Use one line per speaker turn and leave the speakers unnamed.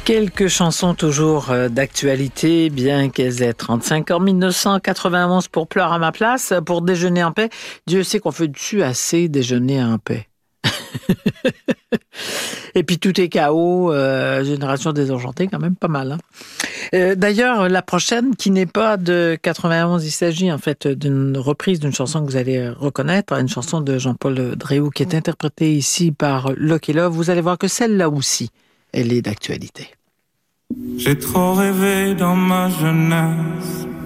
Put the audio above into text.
Quelques chansons toujours d'actualité, bien qu'elles aient 35 ans. 1991 pour Pleure à ma place, pour Déjeuner en paix. Dieu sait qu'on fait dessus assez déjeuner en paix. Et puis tout est chaos, Génération désenchantée, quand même pas mal. Hein. D'ailleurs, la prochaine, qui n'est pas de 91, il s'agit en fait d'une reprise d'une chanson que vous allez reconnaître, une chanson de Jean-Paul Dréhoux qui est interprétée ici par Lucky Love. Vous allez voir que celle-là aussi, elle est d'actualité.
J'ai trop rêvé dans ma jeunesse